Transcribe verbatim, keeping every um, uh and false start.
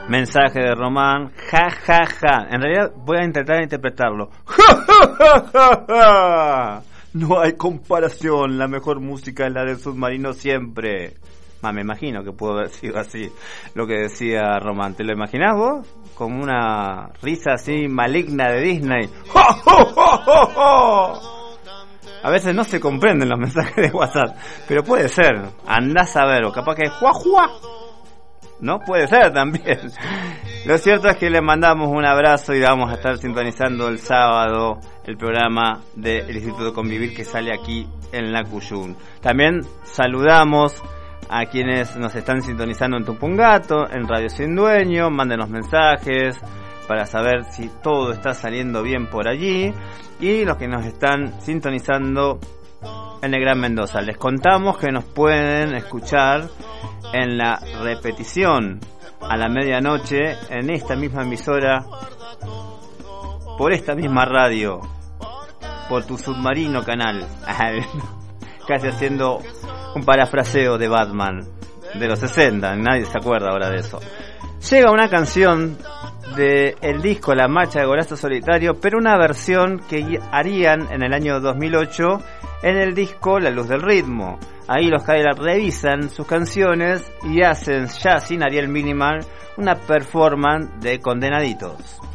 Mensaje de Román, ja ja ja. En realidad voy a intentar interpretarlo. Ja ja ja ja ja. No hay comparación, la mejor música es la del submarino siempre. Ah, me imagino que pudo haber sido así lo que decía Román. ¿Te lo imaginás vos? Como una risa así maligna de Disney. ¡Ja, ja, ja, ja, ja! A veces no se comprenden los mensajes de WhatsApp, pero puede ser. Andás a ver, o capaz que es ¡juá, juá! No, puede ser también. Lo cierto es que le mandamos un abrazo y vamos a estar sintonizando el sábado el programa del Instituto de Convivir que sale aquí en la Cuyún. También saludamos a quienes nos están sintonizando en Tupungato, en Radio Sin Dueño. Mándenos mensajes para saber si todo está saliendo bien por allí. Y los que nos están sintonizando en el Gran Mendoza, les contamos que nos pueden escuchar en la repetición a la medianoche en esta misma emisora, por esta misma radio, por tu submarino canal. Casi haciendo un parafraseo de Batman de los sesenta, nadie se acuerda ahora de eso. Llega una canción de el disco La Marcha de Golazo Solitario, pero una versión que harían en el año dos mil ocho en el disco La Luz del Ritmo. Ahí los Cadillacs revisan sus canciones y hacen, ya sin Ariel Minimal, una performance de Condenaditos.